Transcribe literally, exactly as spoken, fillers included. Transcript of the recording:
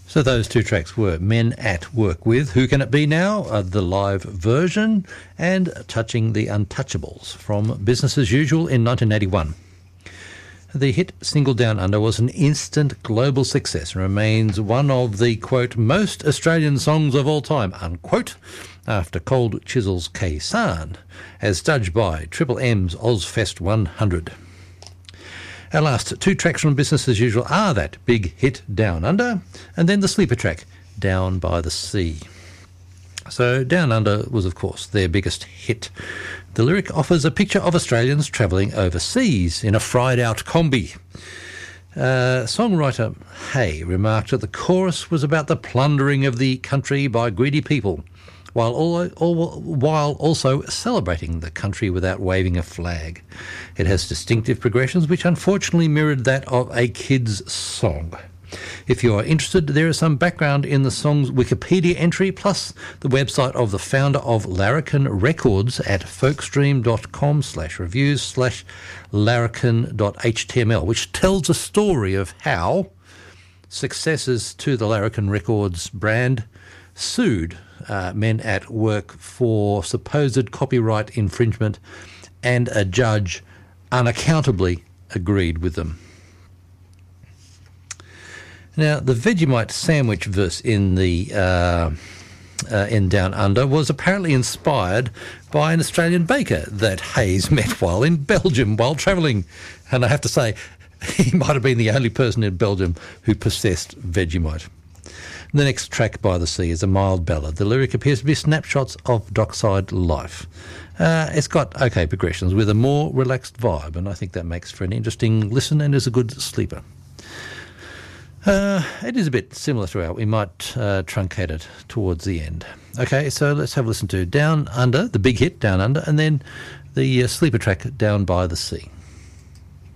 So those two tracks were Men at Work With, Who Can It Be Now, uh, the live version, and Touching the Untouchables from Business As Usual in nineteen eighty-one. The hit single Down Under was an instant global success and remains one of the, quote, most Australian songs of all time, unquote, after Cold Chisel's Khe-Sanh, as judged by Triple M's Ozfest one hundred. Our last two tracks from Business As Usual are that big hit Down Under and then the sleeper track Down by the Sea. So Down Under was, of course, their biggest hit. The lyric offers a picture of Australians travelling overseas in a fried-out combi. Uh, songwriter Hay remarked that the chorus was about the plundering of the country by greedy people, while, all, all, while also celebrating the country without waving a flag. It has distinctive progressions which unfortunately mirrored that of a kid's song. If you are interested, there is some background in the song's Wikipedia entry, plus the website of the founder of Larrikin Records at folkstream.com slash reviews slash larrikin.html, which tells a story of how successors to the Larrikin Records brand sued uh, Men at Work for supposed copyright infringement, and a judge unaccountably agreed with them. Now, the Vegemite sandwich verse in the uh, uh, in Down Under was apparently inspired by an Australian baker that Hayes met while in Belgium while travelling. And I have to say, he might have been the only person in Belgium who possessed Vegemite. The next track, By the Sea, is a mild ballad. The lyric appears to be snapshots of dockside life. Uh, it's got okay progressions with a more relaxed vibe, and I think that makes for an interesting listen and is a good sleeper. Uh, it is a bit similar throughout. We might uh, truncate it towards the end. Okay, so let's have a listen to Down Under, the big hit Down Under, and then the uh, sleeper track Down by the Sea.